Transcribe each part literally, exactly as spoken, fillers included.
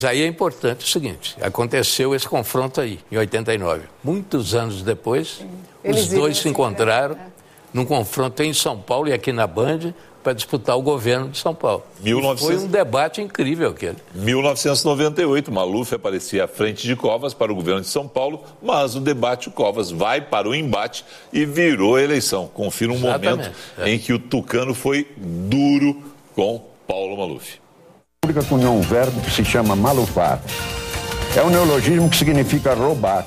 Aí é importante o seguinte, aconteceu esse confronto aí, em oitenta e nove. Muitos anos depois, Eles os dois se encontraram né? num confronto em São Paulo e aqui na Band para disputar o governo de São Paulo. mil e novecentos... Foi um debate incrível aquele. mil novecentos e noventa e oito, Maluf aparecia à frente de Covas para o governo de São Paulo, mas o debate, o Covas vai para o embate e virou a eleição. Confira um Exatamente, momento é. em que o tucano foi duro com Paulo Maluf. Cunhou um verbo que se chama malufar. É um neologismo que significa roubar.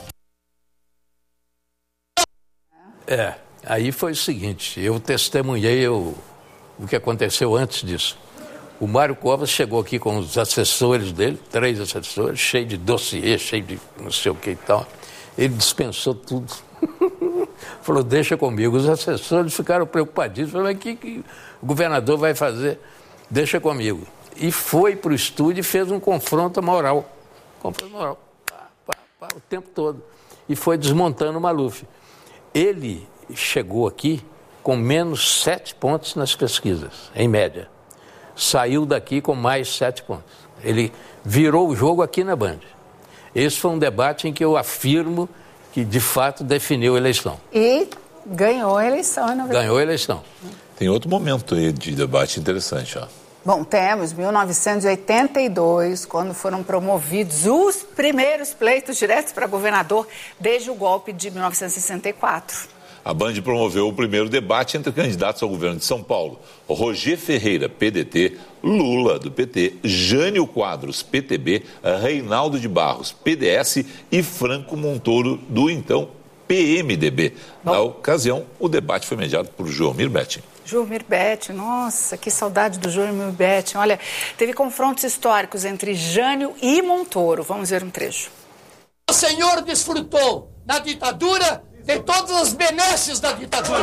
É, aí foi o seguinte, eu testemunhei o, o que aconteceu antes disso. O Mário Covas chegou aqui com os assessores dele, três assessores, cheio de dossiê, cheio de não sei o que e tal. Ele dispensou tudo. Falou, deixa comigo. Os assessores ficaram preocupadíssimos. Falaram, o que, que o governador vai fazer? Deixa comigo. E foi para o estúdio e fez um confronto moral. Confronto moral. Pá, pá, pá, o tempo todo. E foi desmontando o Maluf. Ele chegou aqui com menos sete pontos nas pesquisas, em média. Saiu daqui com mais sete pontos. Ele virou o jogo aqui na Band. Esse foi um debate em que eu afirmo que, de fato, definiu a eleição. E ganhou a eleição, não é? Ganhou a eleição. Tem outro momento aí de debate interessante, ó. Bom, temos mil novecentos e oitenta e dois, quando foram promovidos os primeiros pleitos diretos para governador desde o golpe de mil novecentos e sessenta e quatro. A Band promoveu o primeiro debate entre candidatos ao governo de São Paulo. Roger Ferreira, P D T, Lula, do P T, Jânio Quadros, P T B, Reinaldo de Barros, P D S e Franco Montoro, do então P M D B. Bom. Na ocasião, o debate foi mediado por Joelmir Betting. Joelmir Betting, nossa, que saudade do Joelmir Betting. Olha, teve confrontos históricos entre Jânio e Montoro. Vamos ver um trecho. O senhor desfrutou na ditadura de todas as benesses da ditadura.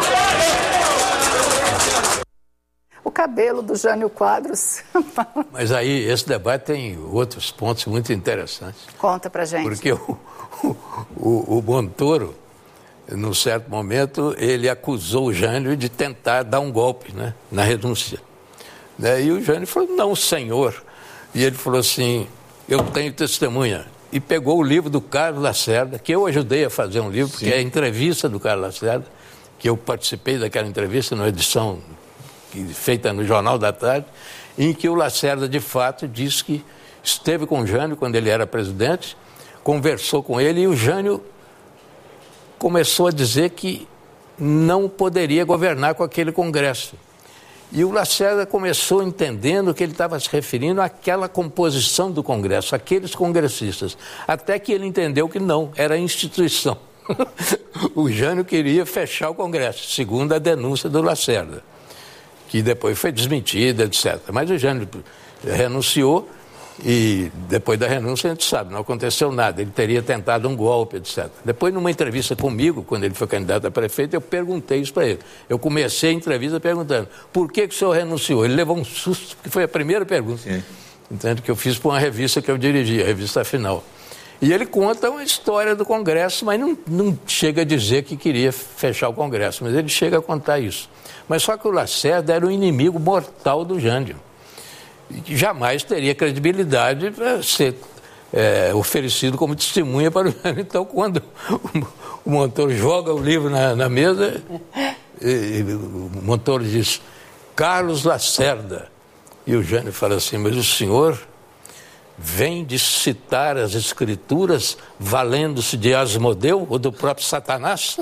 O cabelo do Jânio Quadros. Mas aí, esse debate tem outros pontos muito interessantes. Conta pra gente. Porque o, o, o Montoro, num certo momento, ele acusou o Jânio de tentar dar um golpe, né, na renúncia. Né, e o Jânio falou, não, senhor. E ele falou assim, eu tenho testemunha. E pegou o livro do Carlos Lacerda, que eu ajudei a fazer um livro, Sim. porque é a entrevista do Carlos Lacerda, que eu participei daquela entrevista numa edição feita no Jornal da Tarde, em que o Lacerda, de fato, disse que esteve com o Jânio quando ele era presidente, conversou com ele e o Jânio começou a dizer que não poderia governar com aquele Congresso. E o Lacerda começou entendendo que ele estava se referindo àquela composição do Congresso, aqueles congressistas, até que ele entendeu que não, era a instituição. O Jânio queria fechar o Congresso, segundo a denúncia do Lacerda, que depois foi desmentida, etcétera. Mas o Jânio renunciou e depois da renúncia a gente sabe, não aconteceu nada, ele teria tentado um golpe, etcétera. Depois, numa entrevista comigo, quando ele foi candidato a prefeito, eu perguntei isso para ele. Eu comecei a entrevista perguntando, por que, que o senhor renunciou? Ele levou um susto, porque foi a primeira pergunta. Sim. Entende? Que eu fiz para uma revista que eu dirigi, a revista Final. E ele conta uma história do Congresso, mas não, não chega a dizer que queria fechar o Congresso, mas ele chega a contar isso. Mas só que o Lacerda era o inimigo mortal do Jânio. Que jamais teria credibilidade para ser é, oferecido como testemunha para o Jânio. Então, quando o, o Montoro joga o livro na, na mesa, e, e, o Montoro diz, Carlos Lacerda. E o Jânio fala assim, mas o senhor vem de citar as escrituras valendo-se de Asmodeu ou do próprio Satanás?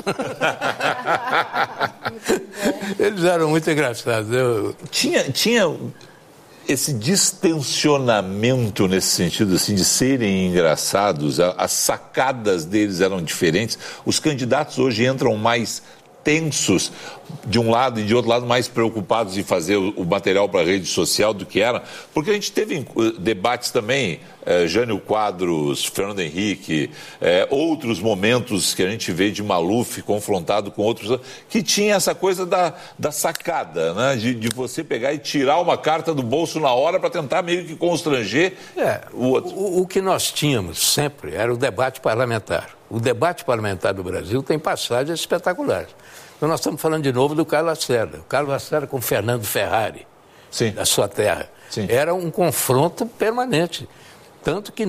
Eles eram muito engraçados. Eu... Tinha... tinha... esse distensionamento nesse sentido, assim, de serem engraçados, as sacadas deles eram diferentes. Os candidatos hoje entram mais tensos de um lado e de outro lado mais preocupados em fazer o material para a rede social do que era, porque a gente teve debates também, eh, Jânio Quadros, Fernando Henrique, eh, outros momentos que a gente vê de Maluf confrontado com outros, que tinha essa coisa da, da sacada, né? de, de você pegar e tirar uma carta do bolso na hora para tentar meio que constranger é, o outro. O, o que nós tínhamos sempre era o debate parlamentar. O debate parlamentar do Brasil tem passagens espetaculares. Então nós estamos falando de novo do Carlos Lacerda. O Carlos Lacerda com o Fernando Ferrari, Sim. da sua terra. Sim. Era um confronto permanente. Tanto que